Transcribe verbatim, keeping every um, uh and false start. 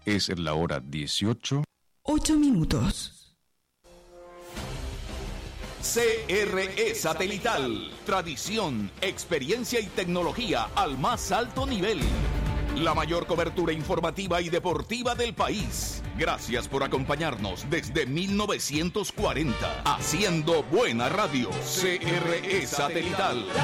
Es la hora dieciocho. Ocho minutos. C R E Satelital. Tradición, experiencia y tecnología al más alto nivel. La mayor cobertura informativa y deportiva del país. Gracias por acompañarnos desde mil novecientos cuarenta. Haciendo buena radio. C R E Satelital.